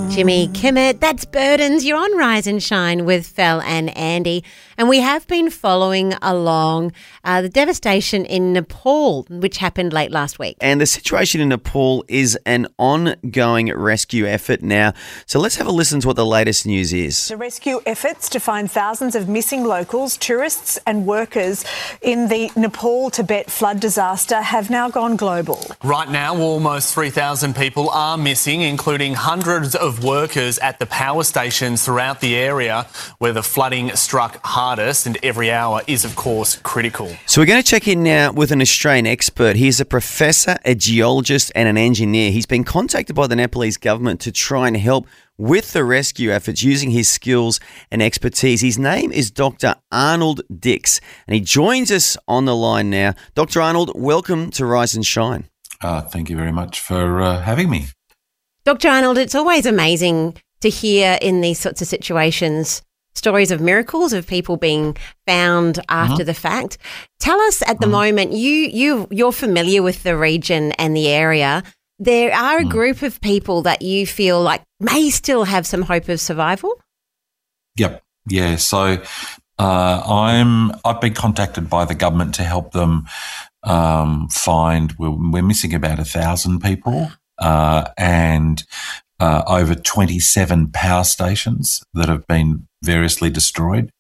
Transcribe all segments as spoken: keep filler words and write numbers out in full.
Jimmy Kimmett. That's Burdens. You're on Rise and Shine with Fel and Andy. And we have been following along uh, the devastation in Nepal, which happened late last week. And the situation in Nepal is an ongoing rescue effort now. So let's have a listen to what the latest news is. The rescue efforts to find thousands of missing locals, tourists and workers in the Nepal-Tibet flood disaster have now gone global. Right now, almost three thousand people are missing, including hundreds of workers at the power stations throughout the area where the flooding struck hardest, and every hour is, of course, critical. So we're going to check in now with an Australian expert. He's a professor, a geologist and an engineer. He's been contacted by the Nepalese government to try and help with the rescue efforts using his skills and expertise. His name is Doctor Arnold Dix, and he joins us on the line now. Doctor Arnold, welcome to Rise and Shine. Uh, thank you very much for uh, having me. Doctor Arnold, it's always amazing to hear in these sorts of situations stories of miracles, of people being found after mm-hmm. the fact. Tell us at the mm-hmm. moment, you, you, you're familiar with the region and the area. There are a mm-hmm. group of people that you feel like may still have some hope of survival? Yep. Yeah. So uh, I'm, I've been contacted by the government to help them um, find, we're, we're missing about a thousand people. Uh, and uh, over twenty-seven power stations that have been variously destroyed.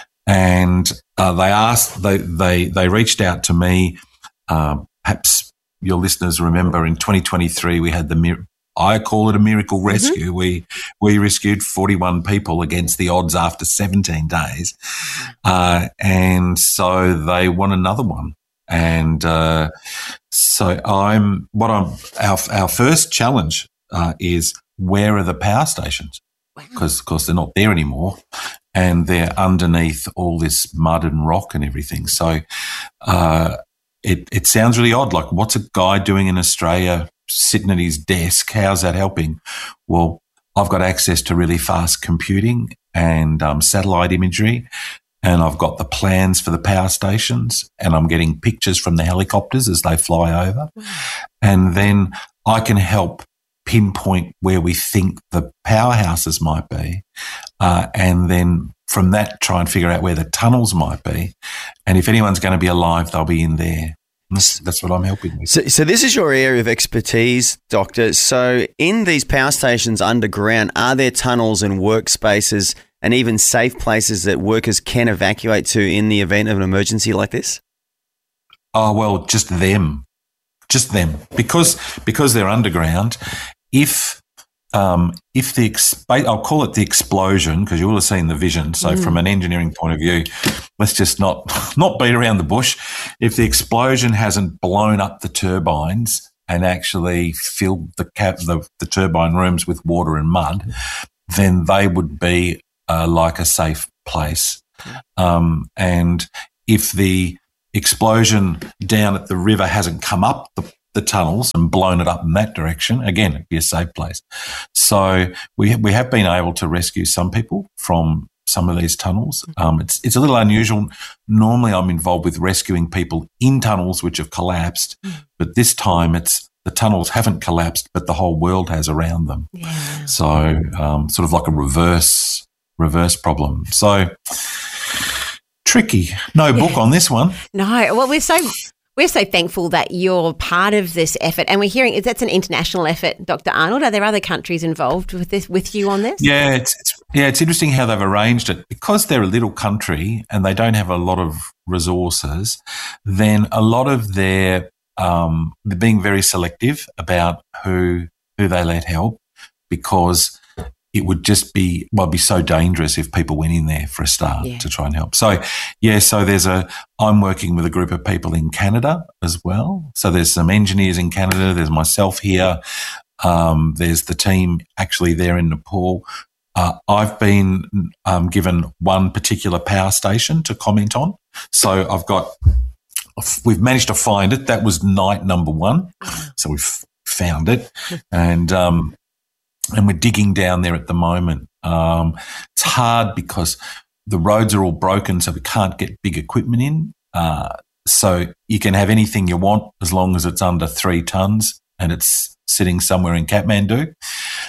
And uh, they asked, they, they, they reached out to me. Uh, perhaps your listeners remember in twenty twenty-three we had the mir- I call it a miracle rescue. Mm-hmm. We we rescued forty-one people against the odds after seventeen days, uh, and so they want another one. And uh, so I'm what I'm our our first challenge uh, is where are the power stations? Because of course they're not there anymore, and they're underneath all this mud and rock and everything. So uh, it it sounds really odd. Like, what's a guy doing in Australia sitting at his desk? How's that helping? Well, I've got access to really fast computing and um, satellite imagery. And I've got the plans for the power stations, and I'm getting pictures from the helicopters as they fly over. And then I can help pinpoint where we think the powerhouses might be, uh, and then from that try and figure out where the tunnels might be. And if anyone's going to be alive, they'll be in there. That's, that's what I'm helping with. So, so this is your area of expertise, Doctor. So in these power stations underground, are there tunnels and workspaces and even safe places that workers can evacuate to in the event of an emergency like this? Oh, well, just them. Just them. Because because they're underground, if um, if the, exp- I'll call it the explosion, because you will have seen the vision. So mm. from an engineering point of view, let's just not, not beat around the bush. If the explosion hasn't blown up the turbines and actually filled the, cap, the, the turbine rooms with water and mud, then they would be Uh, like a safe place. Um, and if the explosion down at the river hasn't come up the, the tunnels and blown it up in that direction, again, it'd be a safe place. So we we have been able to rescue some people from some of these tunnels. Um, it's it's a little unusual. Normally I'm involved with rescuing people in tunnels which have collapsed, but this time it's the tunnels haven't collapsed, but the whole world has around them. Yeah. So um, sort of like a reverse reverse problem. So tricky. No yeah. book on this one. No. Well, we're so we're so thankful that you're part of this effort, and we're hearing that's an international effort, Doctor Arnold. Are there other countries involved with this with you on this? Yeah, it's, it's yeah, it's interesting how they've arranged it because they're a little country and they don't have a lot of resources. Then a lot of their um, they're being very selective about who who they let help, because it would just be, well, it'd be so dangerous if people went in there for a start yeah. to try and help. So, yeah, so there's a, I'm working with a group of people in Canada as well. So there's some engineers in Canada. There's myself here. Um, there's the team actually there in Nepal. Uh, I've been um, given one particular power station to comment on. So I've got, we've managed to find it. That was night number one. So we've found it. And, um, And we're digging down there at the moment. Um, it's hard because the roads are all broken, so we can't get big equipment in. Uh, so you can have anything you want as long as it's under three tons and it's sitting somewhere in Kathmandu.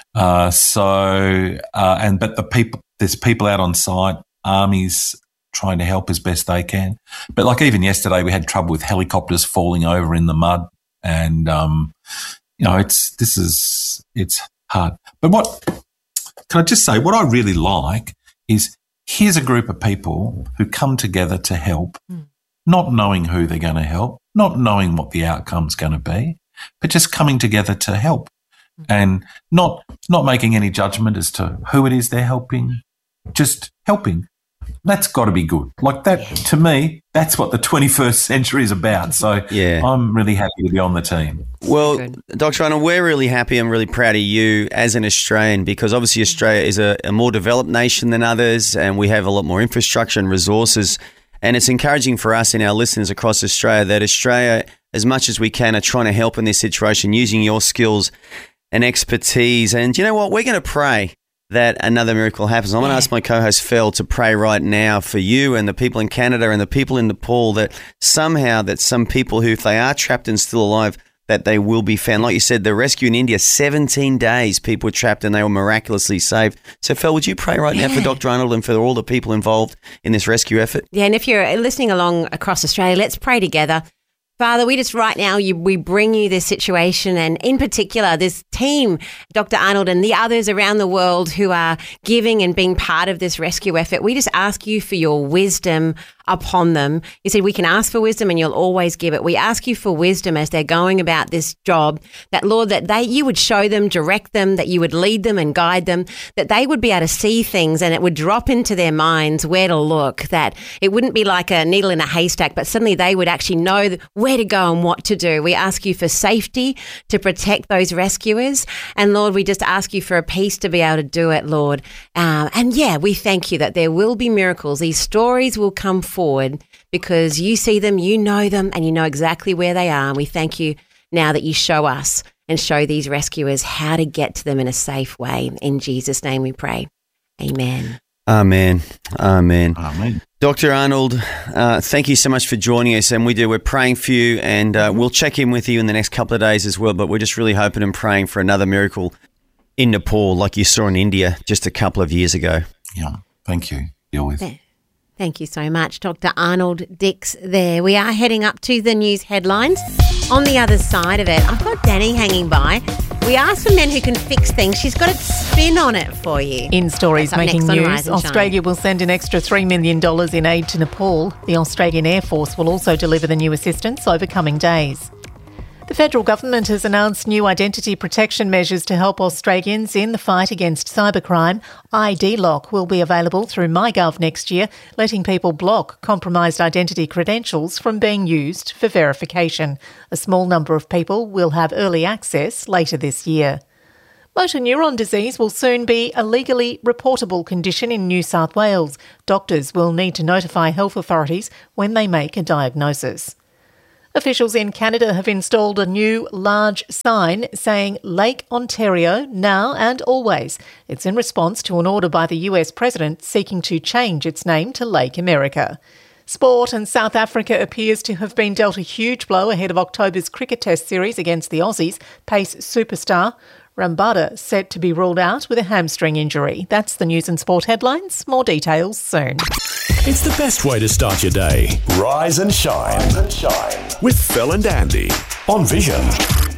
Uh, so, uh, and but the people, there's people out on site, armies trying to help as best they can. But like even yesterday, we had trouble with helicopters falling over in the mud, and um, you know, it's this is it's hard. But what can I just say? What I really like is here's a group of people who come together to help, mm. not knowing who they're going to help, not knowing what the outcome's going to be, but just coming together to help. And not not making any judgment as to who it is they're helping, just helping. That's got to be good. Like that, to me, that's what the twenty-first century is about. So yeah. I'm really happy to be on the team. Well, Doctor Arnold, we're really happy and really proud of you as an Australian, because obviously Australia is a, a more developed nation than others, and we have a lot more infrastructure and resources. And it's encouraging for us and our listeners across Australia that Australia, as much as we can, are trying to help in this situation using your skills and expertise. And you know what? We're going to pray that another miracle happens. I'm going to ask my co-host Phil to pray right now for you and the people in Canada and the people in Nepal, that somehow that some people who, if they are trapped and still alive, that they will be found. Like you said, the rescue in India, seventeen days people were trapped and they were miraculously saved. So Phil, would you pray right yeah. now for Doctor Arnold and for all the people involved in this rescue effort? Yeah, and if you're listening along across Australia, let's pray together. Father, we just right now, you, we bring you this situation, and in particular, this team, Doctor Arnold and the others around the world who are giving and being part of this rescue effort. We just ask you for your wisdom upon them. You said we can ask for wisdom and you'll always give it. We ask you for wisdom as they're going about this job, that Lord, that they, you would show them, direct them, that you would lead them and guide them, that they would be able to see things and it would drop into their minds where to look, that it wouldn't be like a needle in a haystack, but suddenly they would actually know where to go and what to do. We ask you for safety to protect those rescuers. And Lord, we just ask you for a peace to be able to do it, Lord. Um, and yeah, we thank you that there will be miracles. These stories will come forward because you see them, you know them, and you know exactly where they are. And we thank you now that you show us and show these rescuers how to get to them in a safe way. In Jesus' name we pray. Amen. Amen. Amen. Amen. Doctor Arnold, uh, thank you so much for joining us. And we do, we're praying for you, and uh, we'll check in with you in the next couple of days as well. But we're just really hoping and praying for another miracle in Nepal like you saw in India just a couple of years ago. Yeah. Thank you. Deal with. Thank you so much, Doctor Arnold Dix there. We are heading up to the news headlines. On the other side of it, I've got Danny hanging by. We asked for men who can fix things. She's got a spin on it for you. In stories making news, Australia will send an extra three million dollars in aid to Nepal. The Australian Air Force will also deliver the new assistance over coming days. The federal government has announced new identity protection measures to help Australians in the fight against cybercrime. I D Lock will be available through MyGov next year, letting people block compromised identity credentials from being used for verification. A small number of people will have early access later this year. Motor neuron disease will soon be a legally reportable condition in New South Wales. Doctors will need to notify health authorities when they make a diagnosis. Officials in Canada have installed a new large sign saying Lake Ontario now and always. It's in response to an order by the U S president seeking to change its name to Lake America. Sport, and South Africa appears to have been dealt a huge blow ahead of October's cricket test series against the Aussies. Pace superstar Rabada set to be ruled out with a hamstring injury. That's the news and sport headlines. More details soon. It's the best way to start your day. Rise and shine. Rise and shine. With Phil and Andy on Vision.